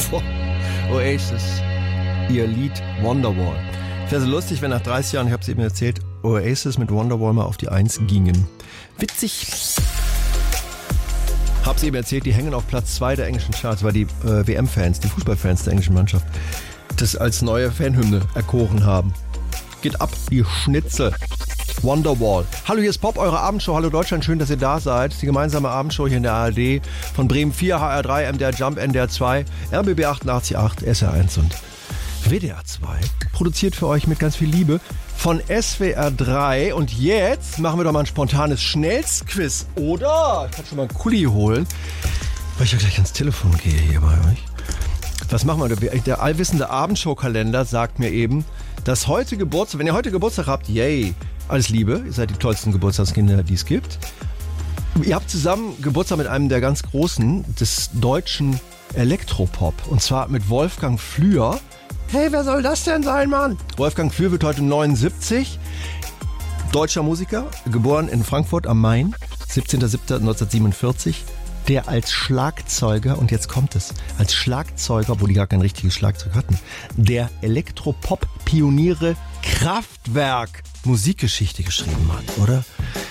Oasis, ihr Lied Wonderwall. Wäre so lustig, wenn nach 30 Jahren, ich habe es eben erzählt, Oasis mit Wonderwall mal auf die 1 gingen. Witzig. Hab's eben erzählt, die hängen auf Platz 2 der englischen Charts, weil die WM-Fans, die Fußballfans der englischen Mannschaft, das als neue Fanhymne erkoren haben. Geht ab, die Schnitzel. Wonderwall. Hallo, hier ist Pop, eure Abendshow. Hallo Deutschland, schön, dass ihr da seid. Die gemeinsame Abendshow hier in der ARD von Bremen 4, HR3, MDR Jump, NDR 2, RBB 88.8, SR1 und WDR 2. Produziert für euch mit ganz viel Liebe von SWR 3. Und jetzt machen wir doch mal ein spontanes Schnellstquiz, oder? Ich kann schon mal einen Kuli holen, weil ich ja gleich ans Telefon gehe hier bei euch. Was machen wir? Der allwissende Abendshow-Kalender sagt mir eben, dass heute Geburtstag, wenn ihr heute Geburtstag habt, yay, alles Liebe, ihr seid die tollsten Geburtstagskinder, die es gibt. Ihr habt zusammen Geburtstag mit einem der ganz Großen des deutschen Elektropop. Und zwar mit Wolfgang Flür. Hey, wer soll das denn sein, Mann? Wolfgang Flür wird heute 79. Deutscher Musiker, geboren in Frankfurt am Main, 17.07.1947. Der als Schlagzeuger, und jetzt kommt es, als Schlagzeuger, obwohl die gar kein richtiges Schlagzeug hatten, der Elektropop-Pioniere Kraftwerk Musikgeschichte geschrieben hat, oder?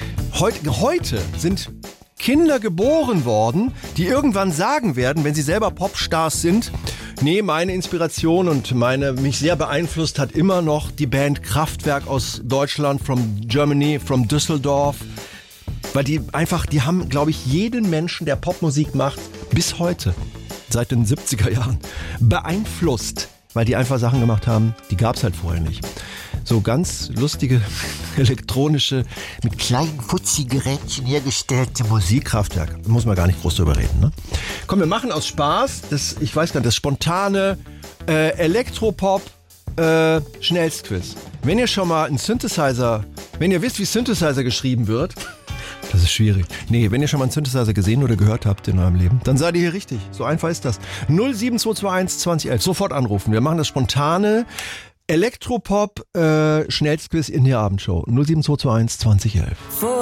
Heute sind Kinder geboren worden, die irgendwann sagen werden, wenn sie selber Popstars sind, nee, meine Inspiration und mich sehr beeinflusst hat immer noch die Band Kraftwerk aus Deutschland, from Germany, from Düsseldorf. Weil die haben, glaube ich, jeden Menschen, der Popmusik macht, bis heute, seit den 70er Jahren, beeinflusst. Weil die einfach Sachen gemacht haben, die gab es halt vorher nicht. So ganz lustige, elektronische, mit kleinen Fuzzi-Gerätchen hergestellte Musikkraftwerk. Da muss man gar nicht groß drüber reden, ne? Komm, wir machen aus Spaß, das spontane Elektropop Schnellstquiz. Wenn ihr schon mal wenn ihr wisst, wie Synthesizer geschrieben wird, das ist schwierig. Nee, wenn ihr schon mal einen Synthesizer gesehen oder gehört habt in eurem Leben, dann seid ihr hier richtig. So einfach ist das. 07221 2011. Sofort anrufen. Wir machen das spontane Elektropop Schnellstquiz in der Abendshow. 07221 2011.